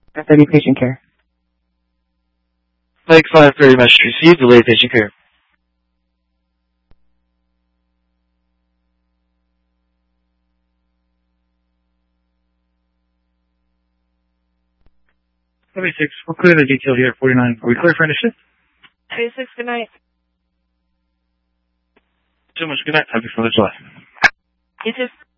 530 patient care. Mike 530 message received. Delay patient care. Six, we'll clear the detail here at 49. Are we clear for initiative? 36, good night. So much. Good night. Happy 4th of July. You too.